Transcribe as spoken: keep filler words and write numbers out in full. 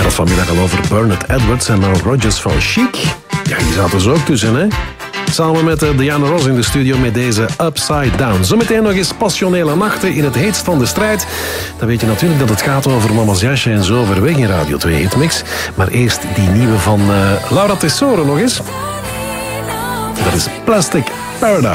had het vanmiddag al over Bernard Edwards en Nile Rodgers van Chic. Ja, die zaten ze ook tussen, hè? Samen met Diana Ross in de studio met deze Upside Down. Zometeen nog eens passionele nachten in het heetst van de strijd. Dan weet je natuurlijk dat het gaat over Mama's jasje en zo overweg in Radio twee Hitmix. Maar eerst die nieuwe van uh, Laura Tesoro nog eens. Dat is Plastic Paradise.